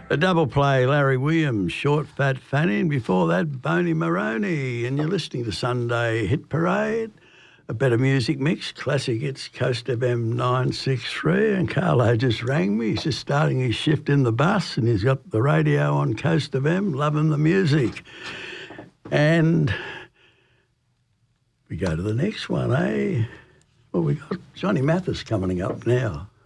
A double play, Larry Williams, Short Fat Fanny, and before that, Boney Maroney. And you're listening to Sunday Hit Parade, a better music mix, classic hits, Coast FM 963. And Carlo just rang me. He's just starting his shift in the bus, and he's got the radio on Coast FM, loving the music. And we go to the next one, eh? Well, we got Johnny Mathis coming up now.